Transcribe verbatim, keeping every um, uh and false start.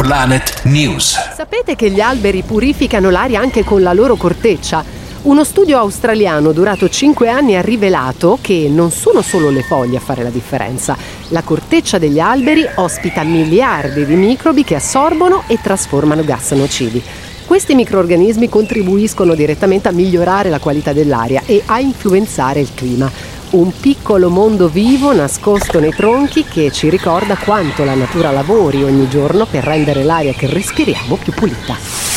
Planet News. Sapete che gli alberi purificano l'aria anche con la loro corteccia? Uno studio australiano durato cinque anni ha rivelato che non sono solo le foglie a fare la differenza. La corteccia degli alberi ospita miliardi di microbi che assorbono e trasformano gas nocivi. Questi microrganismi contribuiscono direttamente a migliorare la qualità dell'aria e a influenzare il clima. Un piccolo mondo vivo nascosto nei tronchi che ci ricorda quanto la natura lavori ogni giorno per rendere l'aria che respiriamo più pulita.